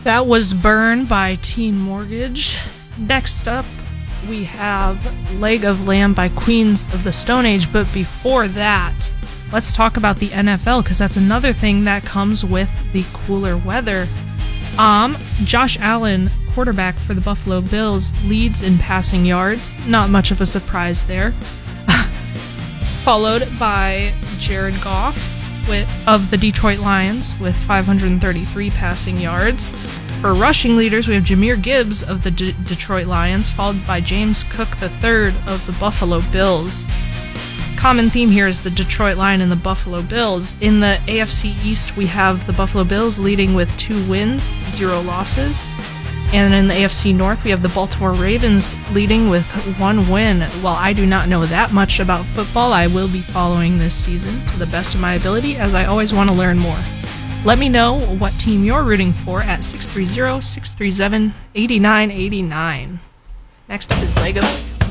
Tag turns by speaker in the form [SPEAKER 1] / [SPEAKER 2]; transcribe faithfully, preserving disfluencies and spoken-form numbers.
[SPEAKER 1] That was Burn by Teen Mortgage. Next up, we have Leg of Lamb by Queens of the Stone Age. But before that, let's talk about the N F L, because that's another thing that comes with the cooler weather. Um, Josh Allen, quarterback for the Buffalo Bills, leads in passing yards. Not much of a surprise there. Followed by Jared Goff with, of the Detroit Lions with five hundred thirty-three passing yards. For rushing leaders, we have Jahmyr Gibbs of the D- Detroit Lions, followed by James Cook the third of the Buffalo Bills. Common theme here is the Detroit Lion and the Buffalo Bills. In the A F C East, we have the Buffalo Bills leading with two wins, zero losses. And in the A F C North, we have the Baltimore Ravens leading with one win. While I do not know that much about football, I will be following this season to the best of my ability, as I always want to learn more. Let me know what team you're rooting for at six three zero, six three seven, eight nine eight nine. Next up is Lego.